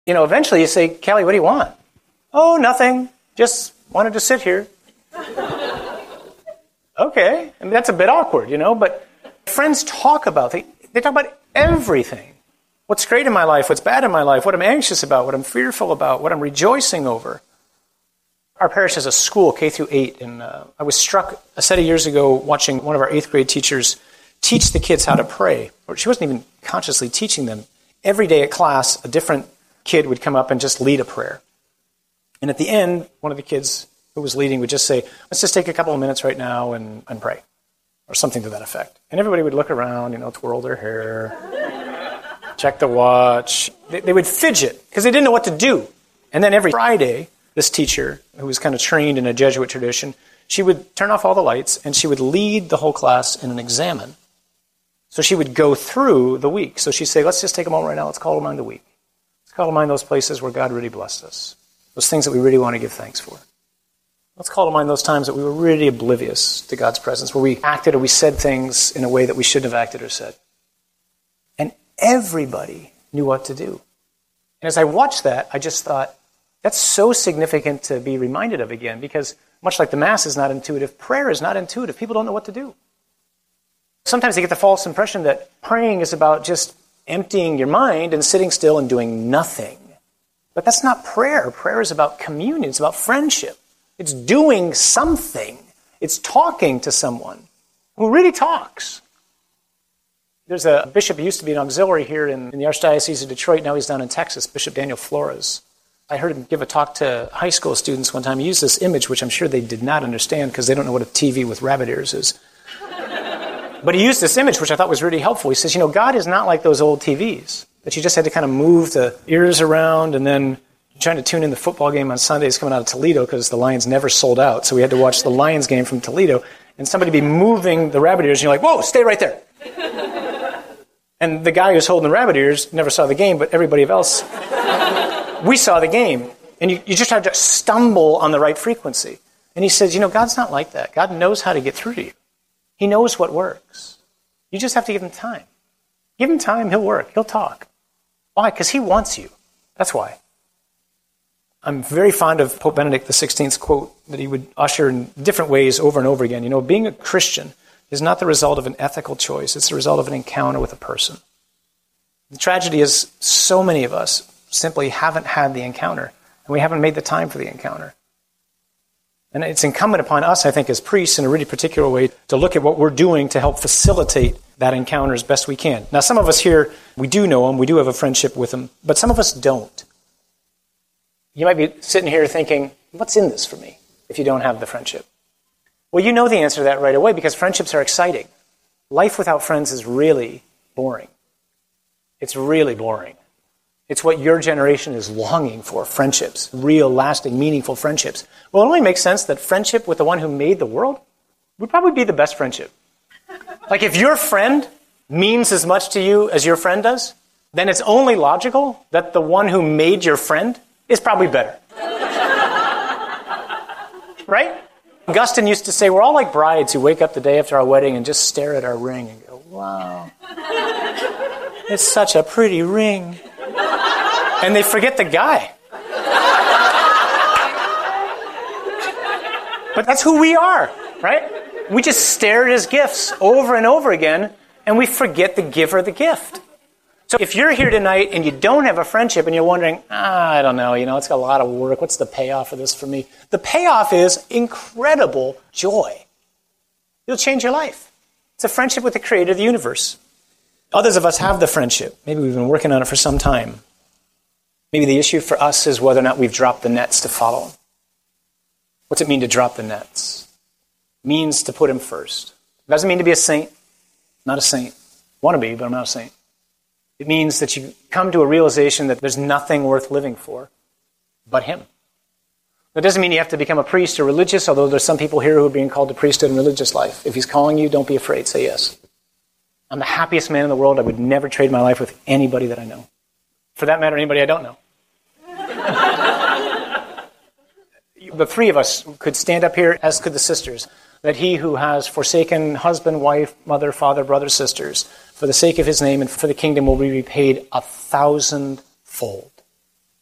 Eventually you say, Kelly, what do you want? Oh, nothing. Just wanted to sit here. Okay. I mean, that's a bit awkward, but friends talk about things. They talk about everything. What's great in my life, what's bad in my life, what I'm anxious about, what I'm fearful about, what I'm rejoicing over. Our parish has a school, K through 8, and I was struck a set of years ago watching one of our 8th grade teachers teach the kids how to pray. Or she wasn't even consciously teaching them. Every day at class, a different kid would come up and just lead a prayer. And at the end, one of the kids who was leading would just say, let's just take a couple of minutes right now and pray, or something to that effect. And everybody would look around, twirl their hair, check the watch. They would fidget because they didn't know what to do. And then every Friday, this teacher, who was kind of trained in a Jesuit tradition, she would turn off all the lights and she would lead the whole class in an examen. So she would go through the week. So she'd say, let's just take a moment right now, let's call to mind the week. Let's call to mind those places where God really blessed us. Those things that we really want to give thanks for. Let's call to mind those times that we were really oblivious to God's presence, where we acted or we said things in a way that we shouldn't have acted or said. And everybody knew what to do. And as I watched that, I just thought, that's so significant to be reminded of again, because much like the Mass is not intuitive, prayer is not intuitive. People don't know what to do. Sometimes they get the false impression that praying is about just emptying your mind and sitting still and doing nothing. But that's not prayer. Prayer is about communion. It's about friendship. It's doing something. It's talking to someone who really talks. There's a bishop who used to be an auxiliary here in the Archdiocese of Detroit. Now he's down in Texas, Bishop Daniel Flores. I heard him give a talk to high school students one time. He used this image, which I'm sure they did not understand because they don't know what a TV with rabbit ears is. But he used this image, which I thought was really helpful. He says, God is not like those old TVs that you just had to kind of move the ears around, and then trying to tune in the football game on Sundays coming out of Toledo because the Lions never sold out. So we had to watch the Lions game from Toledo, and somebody be moving the rabbit ears, and you're like, whoa, stay right there. And the guy who's holding the rabbit ears never saw the game, but everybody else, we saw the game. And you just have to stumble on the right frequency. And he says, God's not like that. God knows how to get through to you. He knows what works. You just have to give him time. Give him time, he'll work, he'll talk. Why? Because he wants you. That's why. I'm very fond of Pope Benedict XVI's quote that he would usher in different ways over and over again. Being a Christian is not the result of an ethical choice. It's the result of an encounter with a person. The tragedy is so many of us simply haven't had the encounter, and we haven't made the time for the encounter. And it's incumbent upon us, I think, as priests in a really particular way to look at what we're doing to help facilitate that encounter as best we can. Now, some of us here, we do know him, we do have a friendship with him, but some of us don't. You might be sitting here thinking, what's in this for me if you don't have the friendship? Well, you know the answer to that right away because friendships are exciting. Life without friends is really boring. It's really boring. It's what your generation is longing for, friendships, real, lasting, meaningful friendships. Well, it only makes sense that friendship with the one who made the world would probably be the best friendship. Like if your friend means as much to you as your friend does, then it's only logical that the one who made your friend is probably better. Right? Augustine used to say, we're all like brides who wake up the day after our wedding and just stare at our ring and go, wow, it's such a pretty ring. And they forget the guy. But that's who we are, right? We just stare at his gifts over and over again, and we forget the giver of the gift. So if you're here tonight and you don't have a friendship and you're wondering, I don't know, it's got a lot of work. What's the payoff of this for me? The payoff is incredible joy. It'll change your life. It's a friendship with the creator of the universe. Others of us have the friendship. Maybe we've been working on it for some time. Maybe the issue for us is whether or not we've dropped the nets to follow him. What's it mean to drop the nets? It means to put him first. It doesn't mean to be a saint. Not a saint. I want to be, but I'm not a saint. It means that you come to a realization that there's nothing worth living for but him. That doesn't mean you have to become a priest or religious, although there's some people here who are being called to priesthood and religious life. If he's calling you, don't be afraid. Say yes. I'm the happiest man in the world. I would never trade my life with anybody that I know. For that matter, anybody I don't know. The three of us could stand up here, as could the sisters, that he who has forsaken husband, wife, mother, father, brothers, sisters, for the sake of his name and for the kingdom will be repaid 1,000-fold.